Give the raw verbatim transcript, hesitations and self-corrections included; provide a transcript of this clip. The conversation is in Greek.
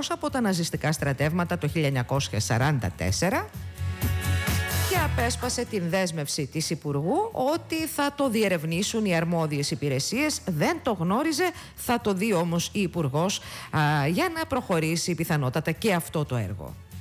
νεκρός από τα ναζιστικά στρατεύματα το χίλια εννιακόσια σαράντα τέσσερα και απέσπασε την δέσμευση της Υπουργού ότι θα το διερευνήσουν οι αρμόδιες υπηρεσίες. Δεν το γνώριζε, θα το δει όμως η Υπουργός α, για να προχωρήσει πιθανότατα και αυτό το έργο.